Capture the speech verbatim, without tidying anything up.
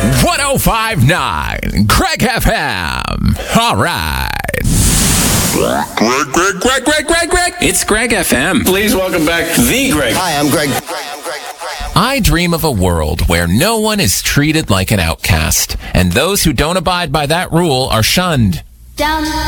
one oh five point nine Greg F M. All right. Greg, Greg, Greg, Greg, Greg, Greg. It's Greg F M. Please welcome back the Greg. Hi, I'm Greg. I dream of a world where no one is treated like an outcast, and those who don't abide by that rule are shunned. Down.